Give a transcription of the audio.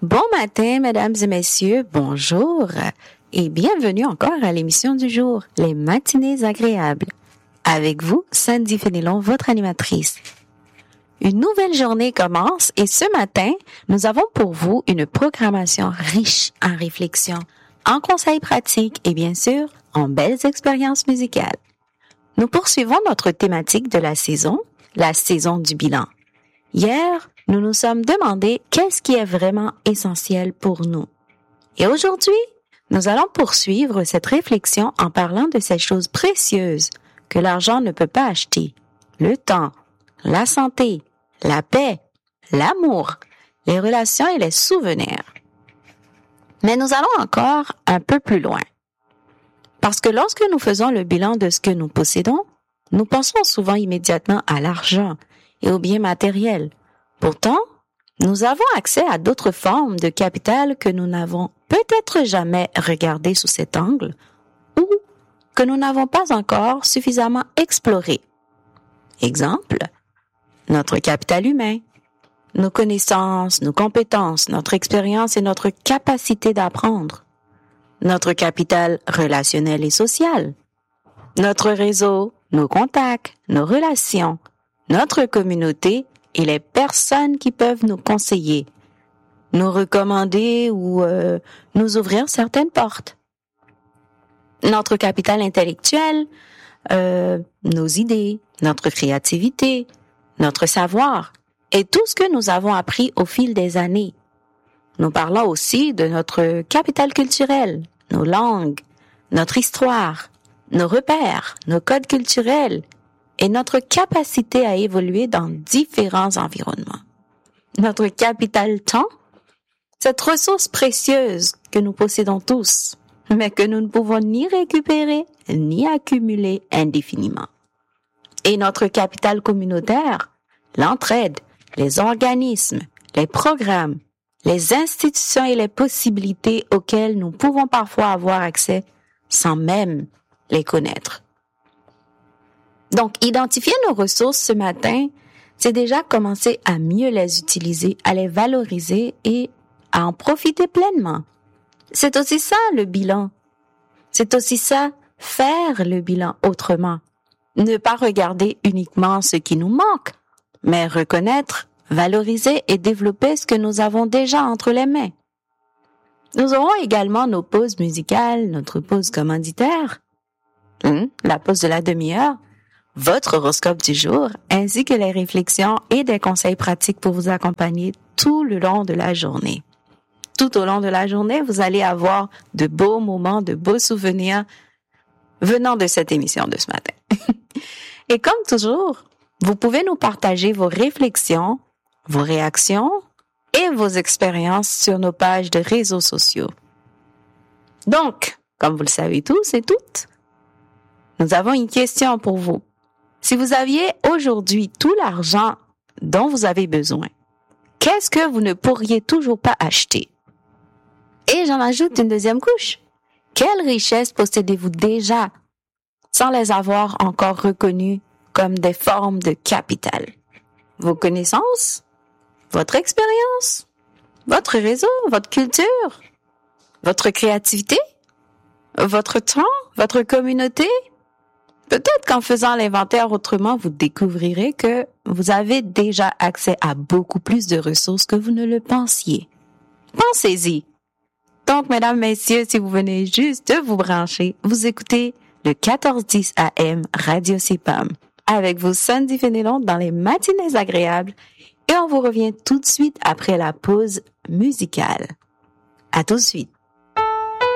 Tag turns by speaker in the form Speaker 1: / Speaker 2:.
Speaker 1: Bon matin, mesdames et messieurs, bonjour et bienvenue encore à l'émission du jour, les matinées agréables. Avec vous, Sandy Fénelon, votre animatrice. Une nouvelle journée commence et ce matin, nous avons pour vous une programmation riche en réflexions, en conseils pratiques et bien sûr, en belles expériences musicales. Nous poursuivons notre thématique de la saison du bilan. Hier, nous nous sommes demandé qu'est-ce qui est vraiment essentiel pour nous. Et aujourd'hui, nous allons poursuivre cette réflexion en parlant de ces choses précieuses que l'argent ne peut pas acheter. Le temps, la santé, la paix, l'amour, les relations et les souvenirs. Mais nous allons encore un peu plus loin. Parce que lorsque nous faisons le bilan de ce que nous possédons, nous pensons souvent immédiatement à l'argent et aux biens matériels. Pourtant, nous avons accès à d'autres formes de capital que nous n'avons peut-être jamais regardées sous cet angle ou que nous n'avons pas encore suffisamment explorées. Exemple, notre capital humain, nos connaissances, nos compétences, notre expérience et notre capacité d'apprendre, notre capital relationnel et social, notre réseau, nos contacts, nos relations, notre communauté et les personnes qui peuvent nous conseiller, nous recommander ou nous ouvrir certaines portes. Notre capital intellectuel, nos idées, notre créativité, notre savoir et tout ce que nous avons appris au fil des années. Nous parlons aussi de notre capital culturel, nos langues, notre histoire, nos repères, nos codes culturels et notre capacité à évoluer dans différents environnements. Notre capital temps, cette ressource précieuse que nous possédons tous, mais que nous ne pouvons ni récupérer ni accumuler indéfiniment. Et notre capital communautaire, l'entraide, les organismes, les programmes, les institutions et les possibilités auxquelles nous pouvons parfois avoir accès sans même les connaître. Donc, identifier nos ressources ce matin, c'est déjà commencer à mieux les utiliser, à les valoriser et à en profiter pleinement. C'est aussi ça le bilan. C'est aussi ça, faire le bilan autrement. Ne pas regarder uniquement ce qui nous manque, mais reconnaître, valoriser et développer ce que nous avons déjà entre les mains. Nous aurons également nos pauses musicales, notre pause commanditaire, la pause de la demi-heure, votre horoscope du jour, ainsi que les réflexions et des conseils pratiques pour vous accompagner tout le long de la journée. Tout au long de la journée, vous allez avoir de beaux moments, de beaux souvenirs venant de cette émission de ce matin. Et comme toujours, vous pouvez nous partager vos réflexions, vos réactions et vos expériences sur nos pages de réseaux sociaux. Donc, comme vous le savez tous et toutes, nous avons une question pour vous. Si vous aviez aujourd'hui tout l'argent dont vous avez besoin, qu'est-ce que vous ne pourriez toujours pas acheter? Et j'en ajoute une deuxième couche. Quelles richesses possédez-vous déjà sans les avoir encore reconnues comme des formes de capital? Vos connaissances? Votre expérience? Votre réseau? Votre culture? Votre créativité? Votre temps? Votre communauté? Peut-être qu'en faisant l'inventaire autrement, vous découvrirez que vous avez déjà accès à beaucoup plus de ressources que vous ne le pensiez. Pensez-y. Donc, mesdames, messieurs, si vous venez juste de vous brancher, vous écoutez le 1410 AM Radio CIPAM avec vous, Sandy Fénelon, dans les matinées agréables et on vous revient tout de suite après la pause musicale. À tout de suite.